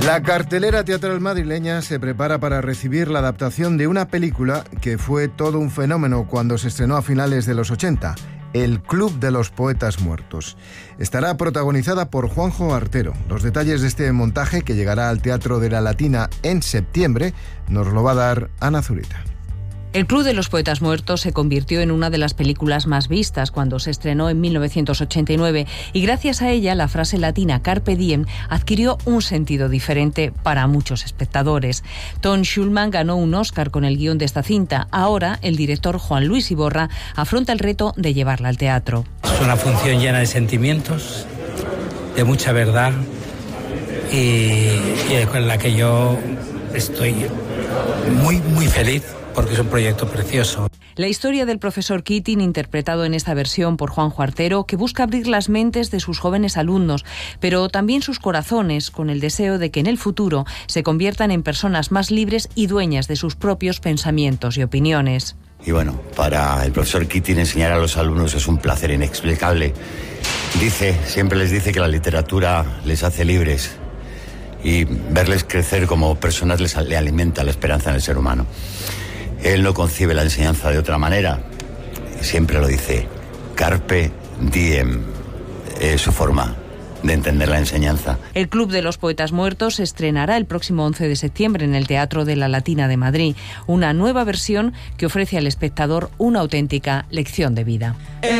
La cartelera teatral madrileña se prepara para recibir la adaptación de una película que fue todo un fenómeno cuando se estrenó a finales de los 80, El Club de los Poetas Muertos. Estará protagonizada por Juanjo Artero. Los detalles de este montaje, que llegará al Teatro de la Latina en septiembre, nos lo va a dar Ana Zurita. El Club de los Poetas Muertos se convirtió en una de las películas más vistas cuando se estrenó en 1989 y gracias a ella la frase latina Carpe Diem adquirió un sentido diferente para muchos espectadores. Tom Schulman ganó un Oscar con el guión de esta cinta. Ahora el director Juan Luis Iborra afronta el reto de llevarla al teatro. Es una función llena de sentimientos, de mucha verdad y con la que yo estoy muy feliz, porque es un proyecto precioso. La historia del profesor Keating, interpretado en esta versión por Juanjo Artero, que busca abrir las mentes de sus jóvenes alumnos, pero también sus corazones, con el deseo de que en el futuro se conviertan en personas más libres y dueñas de sus propios pensamientos y opiniones. Y bueno, para el profesor Keating enseñar a los alumnos es un placer inexplicable. Siempre les dice que la literatura les hace libres y verles crecer como personas le alimenta la esperanza en el ser humano. Él no concibe la enseñanza de otra manera. Siempre lo dice, Carpe Diem, es su forma de entender la enseñanza. El Club de los Poetas Muertos se estrenará el próximo 11 de septiembre en el Teatro de la Latina de Madrid. Una nueva versión que ofrece al espectador una auténtica lección de vida.